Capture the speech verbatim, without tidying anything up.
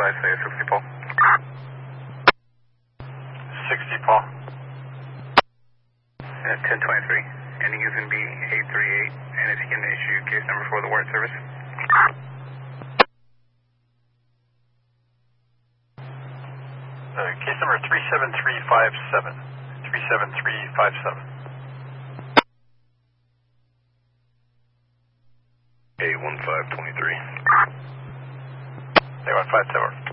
I say sixty Paul. sixty Paul. Uh, ten twenty-three. Ending is going to be eight three eight, and if you can issue case number for the wire service. Uh, case number three seven three five seven. three seven three five seven. A one five twenty-three. A one five seven.